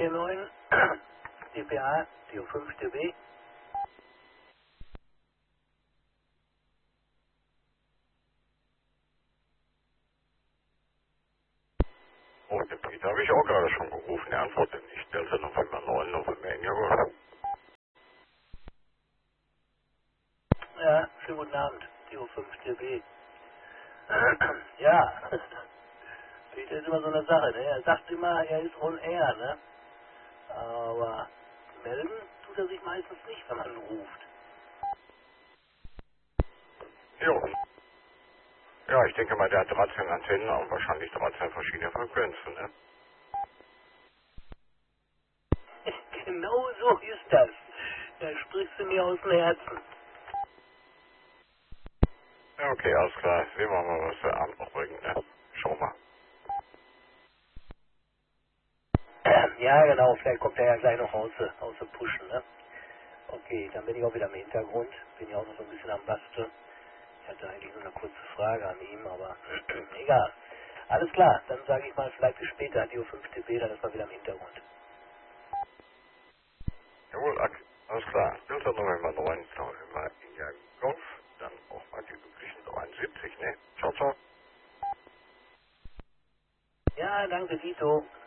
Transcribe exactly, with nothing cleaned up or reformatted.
T neun, D P A, D O fünf D B. Oh, den Peter habe ich auch gerade schon gerufen, er antwortet nicht. Delta November neun, November Indigo. Ja, schönen guten Abend, D O fünf D B. Ja, Peter ist immer so eine Sache, ne? Er sagt immer, er ist on air, ne? Aber melden tut er sich meistens nicht, wenn man ruft. Jo. Ja, ich denke mal, der hat dreizehn Antennen und wahrscheinlich dreizehn verschiedene Frequenzen, ne? Genau so ist das. Da sprichst du mir aus dem Herzen. Ja, okay, alles klar. Sehen wir mal, was der Abend noch bringt, ne? Schau mal. Ja, genau, vielleicht kommt er ja gleich noch raus, aus dem Pushen, ne? Okay, dann bin ich auch wieder im Hintergrund. Bin ja auch noch so ein bisschen am Basteln. Ich hatte eigentlich nur eine kurze Frage an ihm, aber egal. Alles klar, dann sage ich mal vielleicht bis später, D O fünf D B, dann ist man wieder im Hintergrund. Jawohl, ak- alles klar. Delta November neun, November India Golf. Dann auch mal die üblichen dreiundsiebzig, ne? Ciao, ciao. Ja, danke, Dito.